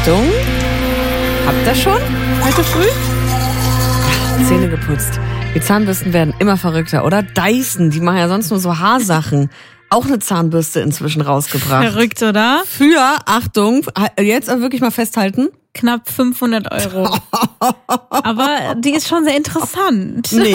Achtung. Habt ihr schon? Heute früh? Zähne geputzt. Die Zahnbürsten werden immer verrückter, oder? Dyson, die machen ja sonst nur so Haarsachen. Auch eine Zahnbürste inzwischen rausgebracht. Verrückt, oder? Für, Achtung, jetzt wirklich mal festhalten. Knapp 500 €. Aber die ist schon sehr interessant. Nee.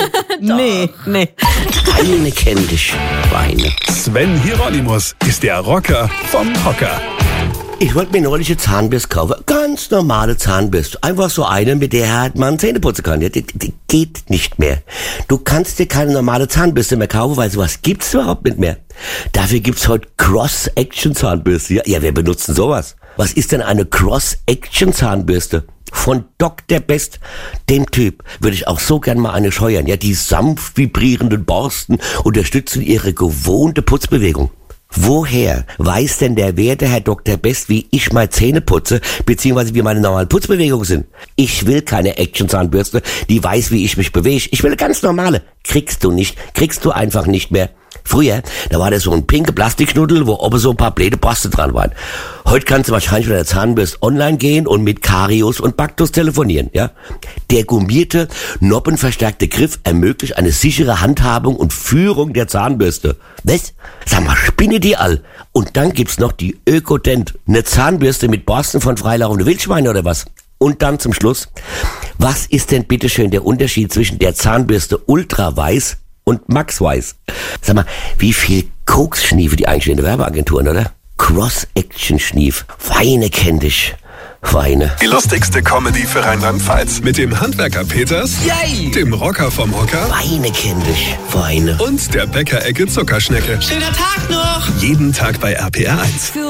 Eine kenn dich, Weine. Sven Hieronymus ist der Rocker vom Hocker. Ich wollte mir neulich eine Zahnbürste kaufen. Ganz normale Zahnbürste. Einfach so eine, mit der man Zähne putzen kann. Die geht nicht mehr. Du kannst dir keine normale Zahnbürste mehr kaufen, weil sowas gibt's überhaupt nicht mehr. Dafür gibt's heute Cross-Action-Zahnbürste. Ja, wer benutzt denn sowas? Was ist denn eine Cross-Action-Zahnbürste? Von Dr. Best, dem Typ, würde ich auch so gern mal eine scheuern. Ja, die sanft vibrierenden Borsten unterstützen ihre gewohnte Putzbewegung. Woher weiß denn der werte Herr Dr. Best, wie ich meine Zähne putze, beziehungsweise wie meine normalen Putzbewegungen sind? Ich will keine Action-Zahnbürste, die weiß, wie ich mich bewege. Ich will eine ganz normale. Kriegst du einfach nicht mehr. Früher, da war das so ein pinke Plastikschnuddel, wo oben so ein paar blöde Borsten dran waren. Heute kannst du wahrscheinlich mit der Zahnbürste online gehen und mit Karius und Baktus telefonieren, ja? Der gummierte, noppenverstärkte Griff ermöglicht eine sichere Handhabung und Führung der Zahnbürste. Was? Sag mal, spinne die all. Und dann gibt's noch die Ökodent. Eine Zahnbürste mit Borsten von freilaufende Wildschweine oder was? Und dann zum Schluss, was ist denn bitteschön der Unterschied zwischen der Zahnbürste Ultraweiß und Max Weiß? Sag mal, wie viel Koks schniefe die eigentlich in den Werbeagenturen, oder? Cross-Action-Schnief. Weine kenn dich. Weine. Die lustigste Comedy für Rheinland-Pfalz. Mit dem Handwerker Peters, Yay! dem Rocker vom Hocker Weine kenn dich. Weine. und der Bäckerecke Zuckerschnecke. Schöner Tag noch! Jeden Tag bei RPR 1.